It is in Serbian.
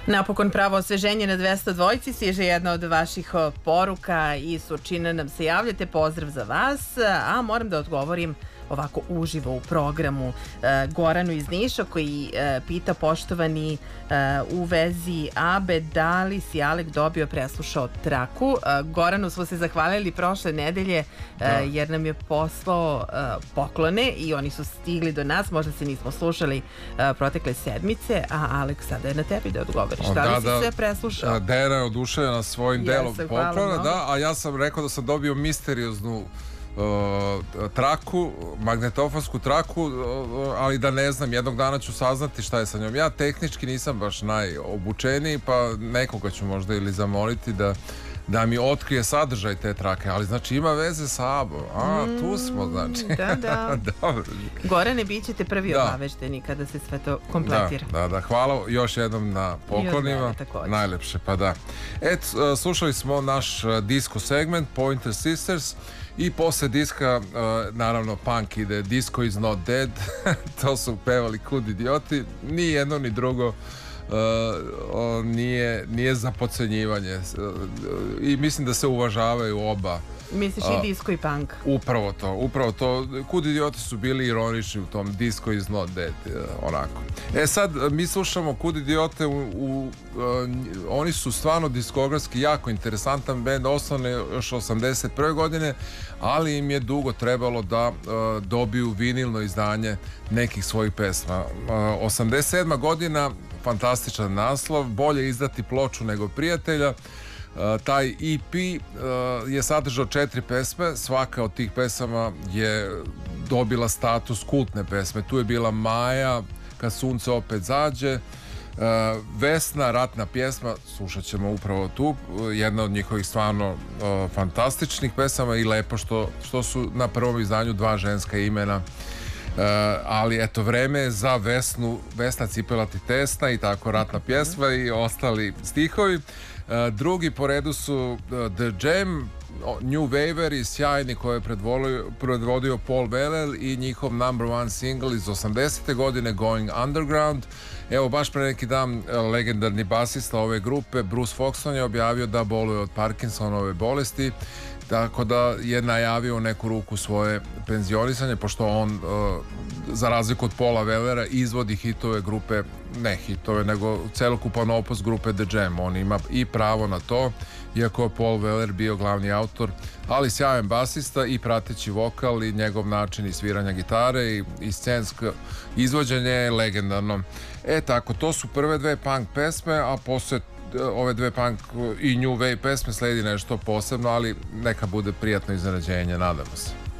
Napokon pravo osveženje na 202 stiže jedna od vaših poruka i Surčina nam se javljate. Pozdrav za vas, a moram da odgovorim ovako uživo u programu Goranu iz Niša koji pita poštovani u vezi Abe da li si Alek dobio preslušao traku. Goranu smo se zahvalili prošle nedelje jer nam je poslao poklone i oni su stigli do nas, možda se nismo slušali protekle sedmice, a Alek sada je na tebi da odgovoriš. Da li si sve preslušao? Dera je oduševljena svojim delom poklona, a ja sam rekao da sam dobio misterioznu traku, magnetofonsku traku, ali da ne znam, jednog dana ću saznati šta je sa njom. Ja tehnički nisam baš najobučeniji, pa nekoga ću možda ili zamoliti da mi otkrije sadržaj te trake, ali znači ima veze sa Abom. Tu smo, znači. Da. Dobro. Gorane, bit ćete prvi obavešteni kada se sve to kompletira. Da, hvala još jednom na poklonima. Najlepše, pa da. Slušali smo naš disco segment Pointer Sisters i posle diska, naravno, punk ide Disco is not dead. To su pevali Kud idioti. Ni jedno ni drugo nije za podcenjivanje i mislim da se uvažavaju oba. Misliš i disco i punk? Upravo to. Kud idioti su bili ironični u tom Disco is not dead, onako. Sad mi slušamo Kud idiote, oni su stvarno diskografski jako interesantan bend, osnovne još 81. godine, ali im je dugo trebalo da dobiju vinilno izdanje nekih svojih pesma. 87. godina, fantastičan naslov, bolje izdati ploču nego prijatelja. Taj EP je sadržao 4 pesme, svaka od tih pesama je dobila status kultne pesme. Tu je bila Maja, Kad sunce opet zađe, Vesna, ratna pjesma, slušat ćemo upravo tu, jedna od njihovih stvarno fantastičnih pesama i lepo što su na prvom izdanju dva ženska imena. Ali eto, vreme je za Vesnu, Vesna cipela ti tesna i tako ratna pjesma i ostali stihovi. Drugi po redu su The Jam, New Waveri, sjajni, koje je predvodio Paul Weller i njihov number one single iz 80. godine Going Underground. Evo, baš pre neki dan legendarni basista ove grupe Bruce Foxton je objavio da boluje od Parkinsonove bolesti, tako da je najavio neku ruku svoje penzionisanje, pošto on, za razliku od Paula Wellera, izvodi hitove grupe, ne hitove, nego celokupan opus grupe The Jam. On ima i pravo na to, iako je Paul Weller bio glavni autor, ali sjajan basista i prateći vokal i njegov način i sviranja gitare i scensko izvođenje je legendarno. Tako, to su prve dve punk pesme, a posle ove dve punk i new wave pesme sledi nešto posebno, ali neka bude prijatno iznenađenje, nadamo se.